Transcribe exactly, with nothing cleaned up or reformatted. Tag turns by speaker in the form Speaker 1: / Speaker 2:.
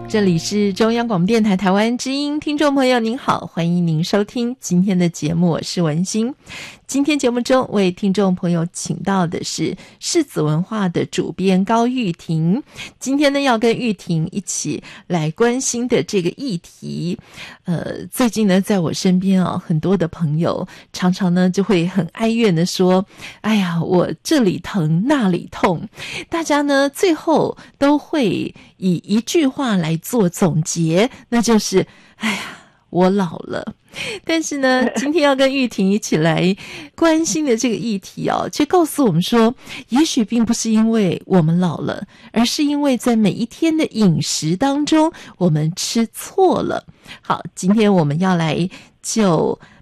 Speaker 1: 这里是中央广播电台台湾之音，听众朋友您好，欢迎您收听今天的节目，我是文心。今天节目中为听众朋友请到的是世子文化的主编高玉婷，今天呢要跟玉婷一起来关心的这个议题，呃，最近呢在我身边啊，很多的朋友常常呢就会很哀怨的说，哎呀，我这里疼那里痛，大家呢最后都会以一句话来做总结，那就是哎呀，我老了。但是呢，今天要跟玉婷一起来关心的这个议题哦，却告诉我们说，也许并不是因为我们老了，而是因为在每一天的饮食当中，我们吃错了。好，今天我们要来就